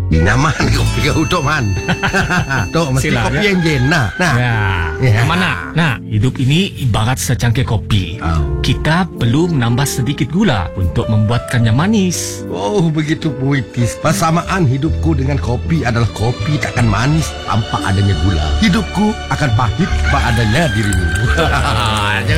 Nyaman kopi kau Tok Man. Tok mesti Sila, kopi ya. yang jena. Nah. Ya. Mana? Nah, hidup ini ibarat secangkir kopi. Kita perlu menambah sedikit gula untuk membuatkannya manis. Oh, begitu puitis. Persamaan hidupku dengan kopi adalah kopi takkan manis tanpa adanya gula. Hidupku akan pahit tanpa adanya dirimu.